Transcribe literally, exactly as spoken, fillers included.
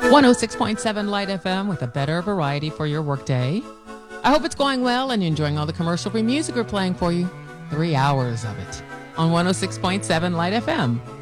one oh six point seven Light F M with a better variety for your workday. I hope it's going well and you're enjoying all the commercial-free music we're playing for you. Three hours of it on one oh six point seven Light F M.